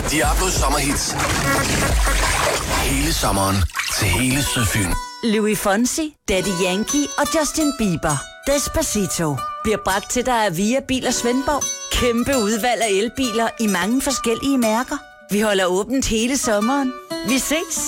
Diablos sommerhits. Hele sommeren til hele Sydfyn. Louis Fonsi, Daddy Yankee og Justin Bieber. Despacito bliver bragt til dig af Via Bil & Svendborg. Kæmpe udvalg af elbiler i mange forskellige mærker. Vi holder åbent hele sommeren. Vi ses!